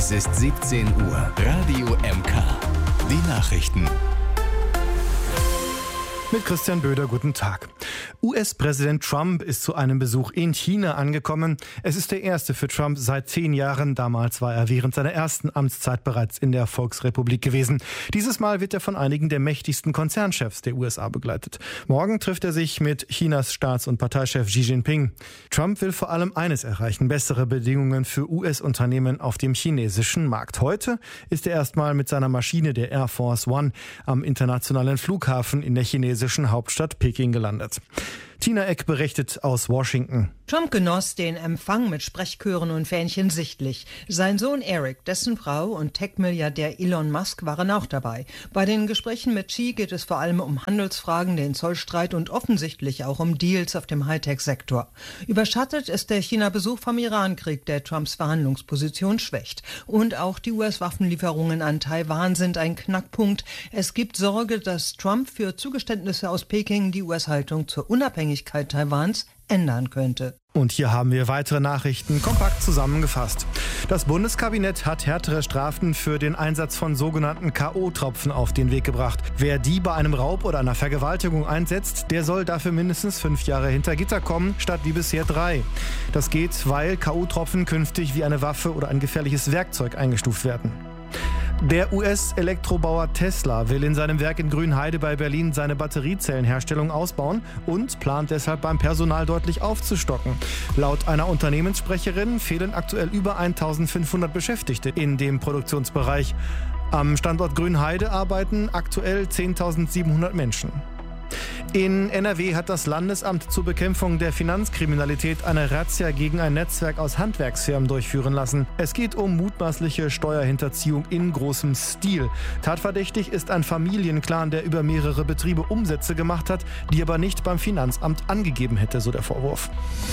Es ist 17 Uhr. Radio MK. Die Nachrichten. Mit Christian Böder, guten Tag. US-Präsident Trump ist zu einem Besuch in China angekommen. Es ist der erste für Trump seit 10 Jahren. Damals war er während seiner ersten Amtszeit bereits in der Volksrepublik gewesen. Dieses Mal wird er von einigen der mächtigsten Konzernchefs der USA begleitet. Morgen trifft er sich mit Chinas Staats- und Parteichef Xi Jinping. Trump will vor allem eines erreichen: bessere Bedingungen für US-Unternehmen auf dem chinesischen Markt. Heute ist er erstmal mit seiner Maschine, der Air Force One, am internationalen Flughafen in der chinesischen Hauptstadt Peking gelandet. Tina Eck berichtet aus Washington. Trump genoss den Empfang mit Sprechchören und Fähnchen sichtlich. Sein Sohn Eric, dessen Frau und Tech-Milliardär Elon Musk waren auch dabei. Bei den Gesprächen mit Xi geht es vor allem um Handelsfragen, den Zollstreit und offensichtlich auch um Deals auf dem Hightech-Sektor. Überschattet ist der China-Besuch vom Irankrieg, der Trumps Verhandlungsposition schwächt. Und auch die US-Waffenlieferungen an Taiwan sind ein Knackpunkt. Es gibt Sorge, dass Trump für Zugeständnisse aus Peking die US-Haltung zur Unabhängigkeit Taiwans ändern könnte. Und hier haben wir weitere Nachrichten kompakt zusammengefasst. Das Bundeskabinett hat härtere Strafen für den Einsatz von sogenannten K.O.-Tropfen auf den Weg gebracht. Wer die bei einem Raub oder einer Vergewaltigung einsetzt, der soll dafür mindestens 5 Jahre hinter Gitter kommen, statt wie bisher 3. Das geht, weil K.O.-Tropfen künftig wie eine Waffe oder ein gefährliches Werkzeug eingestuft werden. Der US-Elektrobauer Tesla will in seinem Werk in Grünheide bei Berlin seine Batteriezellenherstellung ausbauen und plant deshalb beim Personal deutlich aufzustocken. Laut einer Unternehmenssprecherin fehlen aktuell über 1500 Beschäftigte in dem Produktionsbereich. Am Standort Grünheide arbeiten aktuell 10.700 Menschen. In NRW hat das Landesamt zur Bekämpfung der Finanzkriminalität eine Razzia gegen ein Netzwerk aus Handwerksfirmen durchführen lassen. Es geht um mutmaßliche Steuerhinterziehung in großem Stil. Tatverdächtig ist ein Familienclan, der über mehrere Betriebe Umsätze gemacht hat, die aber nicht beim Finanzamt angegeben hätte, so der Vorwurf.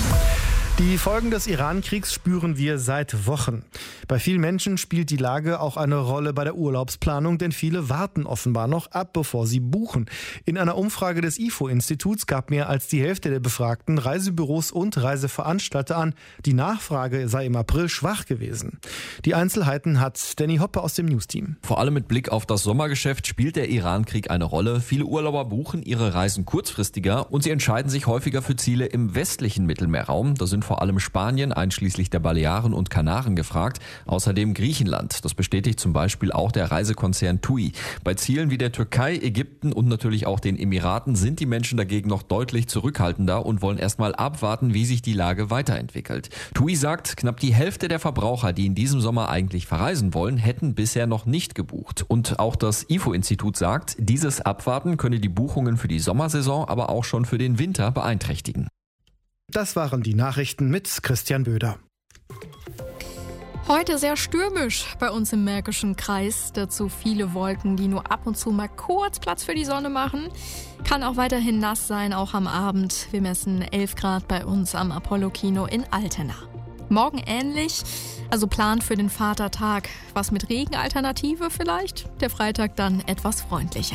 Die Folgen des Iran-Kriegs spüren wir seit Wochen. Bei vielen Menschen spielt die Lage auch eine Rolle bei der Urlaubsplanung, denn viele warten offenbar noch ab, bevor sie buchen. In einer Umfrage des IFO-Instituts gab mehr als die Hälfte der Befragten Reisebüros und Reiseveranstalter an, die Nachfrage sei im April schwach gewesen. Die Einzelheiten hat Danny Hoppe aus dem Newsteam. Vor allem mit Blick auf das Sommergeschäft spielt der Iran-Krieg eine Rolle. Viele Urlauber buchen ihre Reisen kurzfristiger und sie entscheiden sich häufiger für Ziele im westlichen Mittelmeerraum. Da sind vor allem Spanien, einschließlich der Balearen und Kanaren gefragt. Außerdem Griechenland. Das bestätigt zum Beispiel auch der Reisekonzern TUI. Bei Zielen wie der Türkei, Ägypten und natürlich auch den Emiraten sind die Menschen dagegen noch deutlich zurückhaltender und wollen erstmal abwarten, wie sich die Lage weiterentwickelt. TUI sagt, knapp die Hälfte der Verbraucher, die in diesem Sommer eigentlich verreisen wollen, hätten bisher noch nicht gebucht. Und auch das IFO-Institut sagt, dieses Abwarten könne die Buchungen für die Sommersaison, aber auch schon für den Winter beeinträchtigen. Das waren die Nachrichten mit Christian Böder. Heute sehr stürmisch bei uns im Märkischen Kreis. Dazu viele Wolken, die nur ab und zu mal kurz Platz für die Sonne machen. Kann auch weiterhin nass sein, auch am Abend. Wir messen 11 Grad bei uns am Apollo-Kino in Altena. Morgen ähnlich, also plant für den Vatertag was mit Regenalternative vielleicht. Der Freitag dann etwas freundlicher.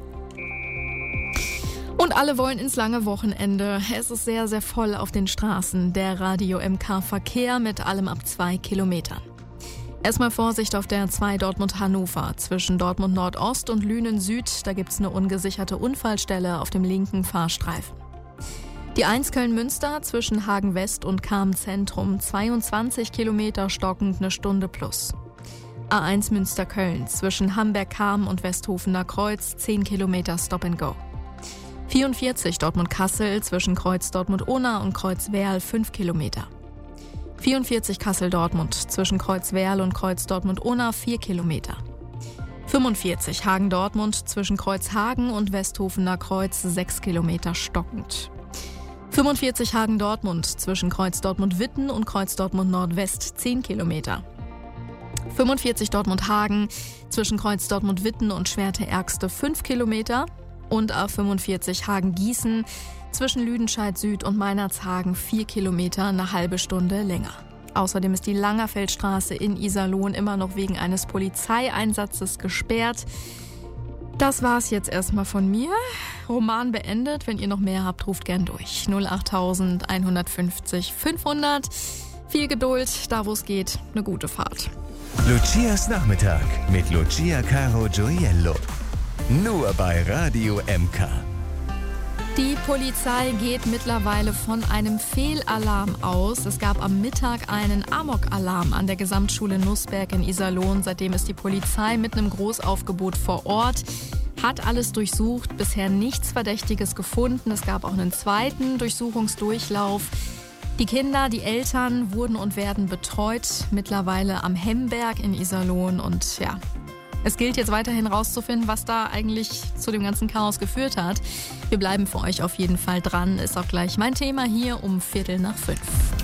Und alle wollen ins lange Wochenende. Es ist sehr, sehr voll auf den Straßen. Der Radio MK-Verkehr mit allem ab 2 Kilometern. Erstmal Vorsicht auf der 2 Dortmund-Hannover. Zwischen Dortmund Nordost und Lünen Süd, da gibt's eine ungesicherte Unfallstelle auf dem linken Fahrstreifen. Die 1 Köln-Münster zwischen Hagen West und Cham Zentrum. 22 Kilometer stockend, 1 Stunde plus. A1 Münster-Köln zwischen Hamberg-Cham und Westhofener Kreuz. 10 Kilometer Stop and Go. 44 Dortmund-Kassel zwischen Kreuz Dortmund-Ohna und Kreuz Werl 5 Kilometer. 44 Kassel-Dortmund zwischen Kreuz Werl und Kreuz Dortmund-Ohna 4 Kilometer. 45 Hagen-Dortmund zwischen Kreuz Hagen und Westhofener Kreuz 6 Kilometer stockend. 45 Hagen-Dortmund zwischen Kreuz Dortmund-Witten und Kreuz Dortmund-Nordwest 10 Kilometer. 45 Dortmund-Hagen zwischen Kreuz Dortmund-Witten und Schwerte-Ergste 5 Kilometer. Und A45 Hagen-Gießen zwischen Lüdenscheid Süd und Meinerzhagen 4 Kilometer, eine halbe Stunde länger. Außerdem ist die Langerfeldstraße in Iserlohn immer noch wegen eines Polizeieinsatzes gesperrt. Das war's jetzt erstmal von mir. Roman beendet. Wenn ihr noch mehr habt, ruft gern durch. 08000 150 500. Viel Geduld, da wo es geht, eine gute Fahrt. Lucias Nachmittag mit Lucia Caro Gioiello. Nur bei Radio MK. Die Polizei geht mittlerweile von einem Fehlalarm aus. Es gab am Mittag einen Amok-Alarm an der Gesamtschule Nussberg in Iserlohn. Seitdem ist die Polizei mit einem Großaufgebot vor Ort, hat alles durchsucht, bisher nichts Verdächtiges gefunden. Es gab auch einen zweiten Durchsuchungsdurchlauf. Die Kinder, die Eltern wurden und werden betreut, mittlerweile am Hemberg in Iserlohn. Und ja, es gilt jetzt weiterhin rauszufinden, was da eigentlich zu dem ganzen Chaos geführt hat. Wir bleiben für euch auf jeden Fall dran. Ist auch gleich mein Thema hier um 4:45.